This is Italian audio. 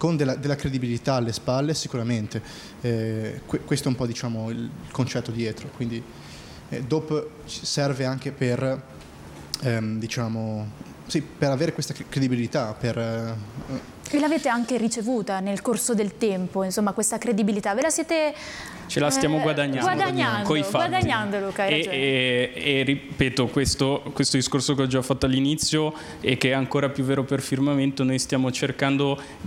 con della credibilità alle spalle sicuramente. Questo è un po', diciamo, il concetto dietro. Quindi dopo serve anche per, diciamo, sì, per avere questa credibilità, E l'avete anche ricevuta nel corso del tempo, insomma, questa credibilità. Ve la siete... Ce la stiamo guadagnando coi fatti. Guadagnando, Luca, hai ragione. E ripeto, questo discorso che ho già fatto all'inizio e che è ancora più vero per Firmamento, noi stiamo cercando